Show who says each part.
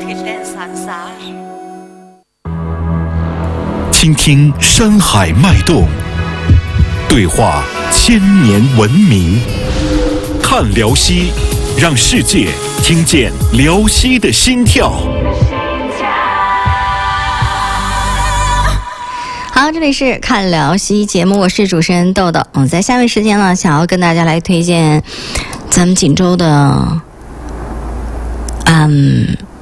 Speaker 1: 倾听山海脉动，对话千年文明，看辽西，让世界听见辽西的心跳。
Speaker 2: 好，这里是看辽西节目，我是主持人豆豆。在下面时间呢，想要跟大家来推荐咱们锦州的